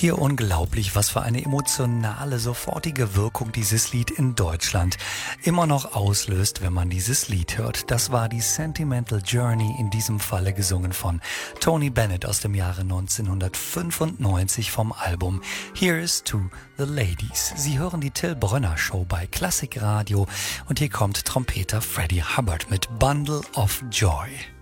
Schier unglaublich, was für eine emotionale, sofortige Wirkung dieses Lied in Deutschland immer noch auslöst, wenn man dieses Lied hört. Das war die Sentimental Journey, in diesem Falle gesungen von Tony Bennett aus dem Jahre 1995 vom Album Here's to the Ladies. Sie hören die Till Brönner Show bei Klassikradio und hier kommt Trompeter Freddie Hubbard mit Bundle of Joy.